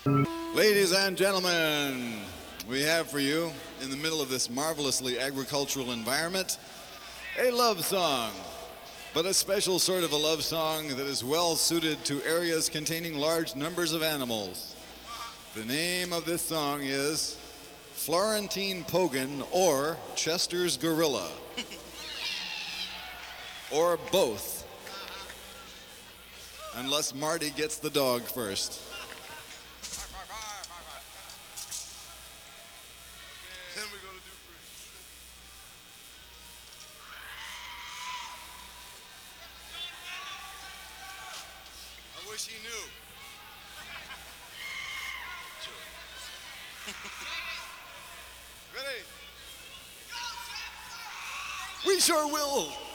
Ladies and gentlemen, we have for you, in the middle of this marvelously agricultural environment, a love song, but a special sort of a love song that is well suited to areas containing large numbers of animals. The name of this song is Florentine Pogan or Chester's Gorilla, or both, unless Marty gets the dog first. Then we're gonna do free. I wish he knew. Ready? We sure will.